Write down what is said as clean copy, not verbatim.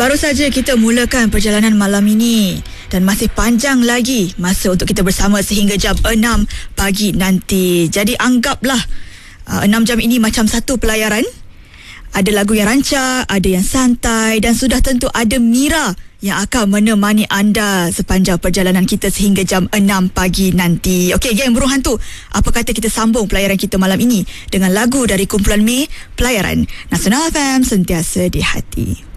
Baru saja kita mulakan perjalanan malam ini dan masih panjang lagi masa untuk kita bersama sehingga jam 6 pagi nanti. Jadi anggaplah 6 jam ini macam satu pelayaran. Ada lagu yang rancak, ada yang santai dan sudah tentu ada Mira yang akan menemani anda sepanjang perjalanan kita sehingga jam 6 pagi nanti. Okey, geng burung hantu, apa kata kita sambung pelayaran kita malam ini dengan lagu dari kumpulan May, Pelayaran Nasional FM, sentiasa di hati.